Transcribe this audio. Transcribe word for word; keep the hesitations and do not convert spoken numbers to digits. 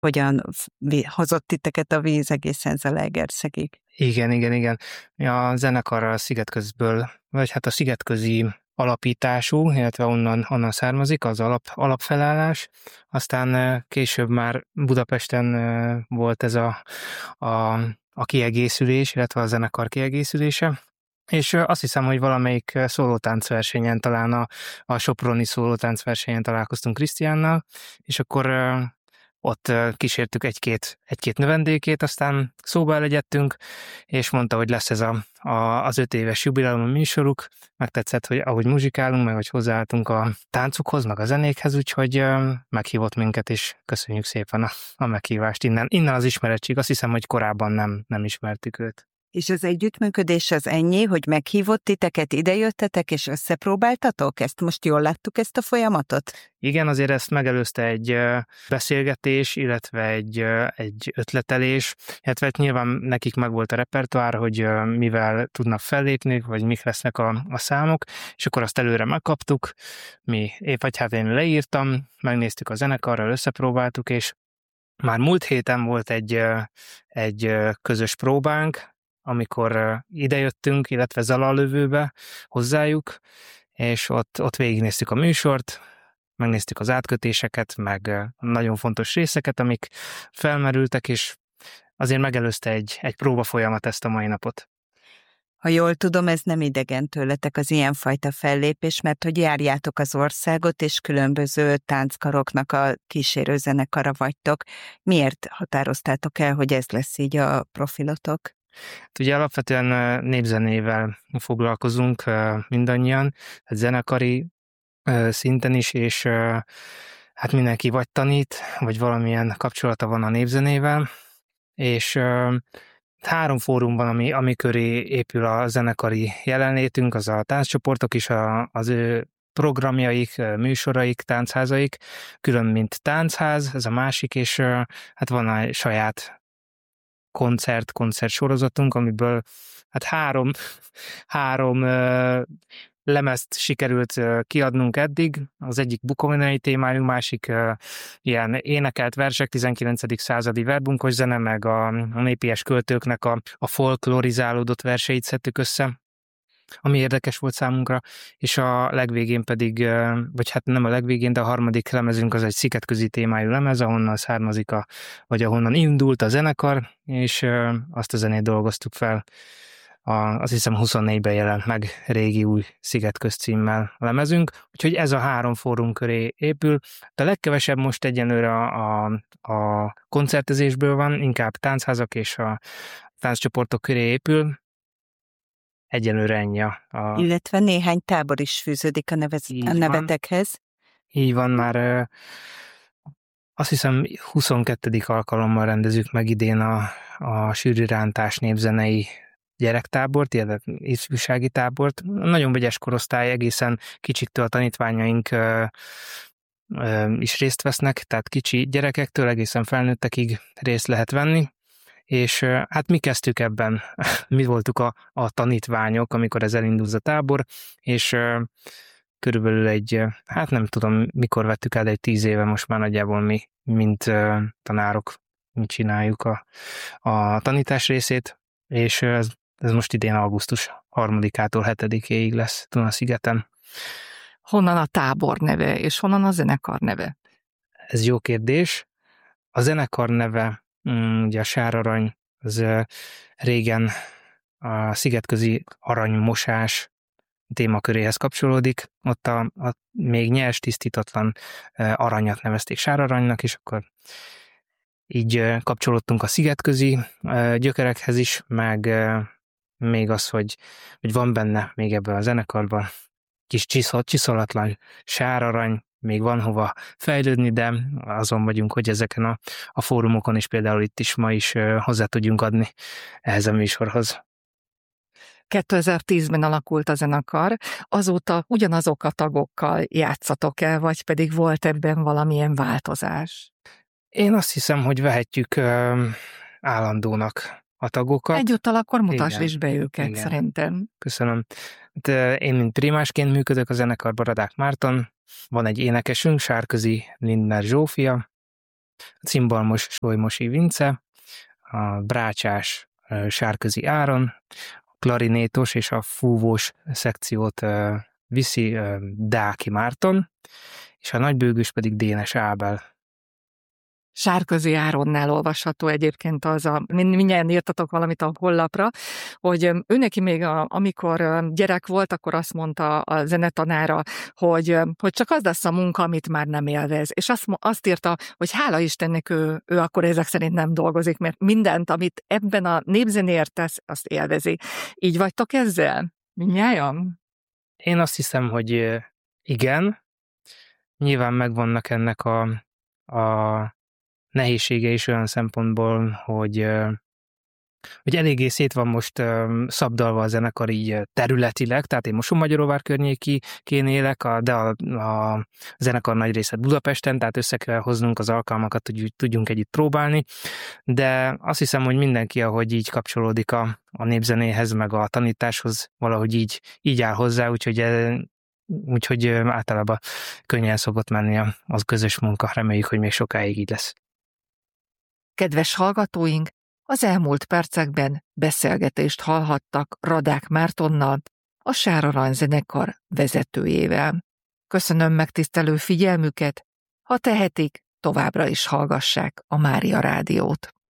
hogyan hozott titeket a víz egészen Zalaegerszegig. Igen, igen, igen. A zenekar a Szigetközből, vagy hát a szigetközi alapítású, illetve onnan, onnan származik az alap, alapfelállás. Aztán később már Budapesten volt ez a, a, a kiegészülés, illetve a zenekar kiegészülése. És azt hiszem, hogy valamelyik szólótáncversenyen, talán a, a soproni szólótáncversenyen találkoztunk Krisztiánnal, és akkor ott kísértük egy-két, egy-két növendékét, aztán szóba elegyedtünk, és mondta, hogy lesz ez a, a, az öt éves jubileum műsoruk, megtetszett, hogy ahogy muzsikálunk, meg hogy hozzáálltunk a táncokhoz, meg a zenékhez, úgyhogy meghívott minket, és köszönjük szépen a, a meghívást innen. Innen az ismeretség, azt hiszem, hogy korábban nem, nem ismertük őt. És az együttműködés az ennyi, hogy meghívott titeket, idejöttetek és összepróbáltatok? Ezt most jól láttuk, ezt a folyamatot? Igen, azért ezt megelőzte egy beszélgetés, illetve egy, egy ötletelés, illetve nyilván nekik megvolt a repertoár, hogy mivel tudnak fellépni, vagy mik lesznek a, a számok, és akkor azt előre megkaptuk, mi épp vagy hát én leírtam, megnéztük a zenekarral, összepróbáltuk, és már múlt héten volt egy, egy közös próbánk, amikor idejöttünk, illetve Zalalövőbe hozzájuk, és ott, ott végignéztük a műsort, megnéztük az átkötéseket, meg nagyon fontos részeket, amik felmerültek, és azért megelőzte egy, egy próba folyamat ezt a mai napot. Ha jól tudom, ez nem idegen tőletek az ilyenfajta fellépés, mert hogy járjátok az országot, és különböző tánckaroknak a kísérőzenekara vagytok. Miért határoztátok el, hogy ez lesz így a profilotok? Ugye alapvetően népzenével foglalkozunk mindannyian, tehát zenekari szinten is, és hát mindenki vagy tanít, vagy valamilyen kapcsolata van a népzenével, és három fórum van, ami, ami köré épül a zenekari jelenlétünk, az a tánccsoportok is, a, az ő programjaik, műsoraik, tánchazaik, külön mint táncház, ez a másik, és hát van a saját koncert, koncert sorozatunk, amiből hát három, három uh, lemezt sikerült uh, kiadnunk eddig. Az egyik bukovinai témájú, másik uh, ilyen énekelt versek, tizenkilencedik századi verbunkos zene, meg a, a népies költőknek a, a folklorizálódott verseit szedtük össze, ami érdekes volt számunkra, és a legvégén pedig, vagy hát nem a legvégén, de a harmadik lemezünk az egy szigetközi témájú lemez, ahonnan származik, a, vagy ahonnan indult a zenekar, és azt a zenét dolgoztuk fel. A, azt hiszem huszonnégyben jelent meg régi új Szigetköz címmel a lemezünk, úgyhogy ez a három fórum köré épül. De a legkevesebb most egyenlőre a, a, a koncertezésből van, inkább táncházak és a tánccsoportok köré épül. Egyelőre ennyi a... Illetve néhány tábor is fűződik a, nevez, a nevetekhez. Így van, már ö, azt hiszem huszonkettedik alkalommal rendezzük meg idén a, a sűrűrántás népzenei gyerektábort, illetve ifjúsági tábort. Nagyon vegyes korosztály, egészen kicsiktől a tanítványaink ö, ö, is részt vesznek, tehát kicsi gyerekektől egészen felnőttekig részt lehet venni. És hát mi kezdtük ebben, mi voltuk a, a tanítványok, amikor ez elindult a tábor, és uh, körülbelül egy, hát nem tudom, mikor vettük el, de egy tíz éve most már nagyjából mi, mint uh, tanárok, mi csináljuk a, a tanítás részét, és ez, ez most idén augusztus harmadikától hetedikéig lesz Tunaszigeten. Honnan a tábor neve, és honnan a zenekar neve? Ez jó kérdés. A zenekar neve, ugye a Sárarany, az régen a szigetközi aranymosás témaköréhez kapcsolódik. Ott a, a még nyers, tisztítatlan aranyat nevezték Sáraranynak, és akkor így kapcsolódtunk a szigetközi gyökerekhez is, meg még az, hogy, hogy van benne még ebben a zenekarban kis csiszol, csiszolatlan sárarany, még van hova fejlődni, de azon vagyunk, hogy ezeken a, a fórumokon is, például itt is ma is hozzá tudjunk adni ehhez a műsorhoz. kétezer-tízben alakult a zenekar, azóta ugyanazok a tagokkal játszatok el, vagy pedig volt ebben valamilyen változás? Én azt hiszem, hogy vehetjük ö, állandónak a tagokat. Egyúttal akkor mutasd is be őket, igen. Szerintem. Köszönöm. De én, mint primásként működök a zenekarban, Radák Márton, van egy énekesünk, Sárközi Lindner Zsófia, a cimbalmos Solymosi Vince, a brácsás Sárközi Áron, a klarinétos és a fúvós szekciót viszi Dáki Márton, és a nagybőgős pedig Dénes Ábel. Sárközi Áronnál olvasható egyébként az a, mindjárt írtatok valamit a honlapra, hogy ő neki még a, amikor gyerek volt, akkor azt mondta a zenetanára, hogy, hogy csak az lesz a munka, amit már nem élvez. És azt, azt írta, hogy hála Istennek ő, ő akkor ezek szerint nem dolgozik, mert mindent, amit ebben a népzenéért tesz, azt élvezi. Így vagytok ezzel? Mindnyájan? Én azt hiszem, hogy igen. Nyilván megvannak ennek a, a nehézsége is olyan szempontból, hogy, hogy eléggé szét van most szabdalva a zenekar így területileg, tehát én Mosonmagyaróvár környékén élek, de a, a zenekar nagy része Budapesten, tehát össze kell hoznunk az alkalmakat, hogy tudjunk együtt próbálni, de azt hiszem, hogy mindenki, ahogy így kapcsolódik a, a népzenéhez, meg a tanításhoz, valahogy így, így áll hozzá, úgyhogy úgyhogy általában könnyen szokott menni az közös munka, reméljük, hogy még sokáig így lesz. Kedves hallgatóink, az elmúlt percekben beszélgetést hallhattak Radák Mártonnal, a Sár Arany zenekar vezetőjével. Köszönöm megtisztelő figyelmüket, ha tehetik, továbbra is hallgassák a Mária Rádiót.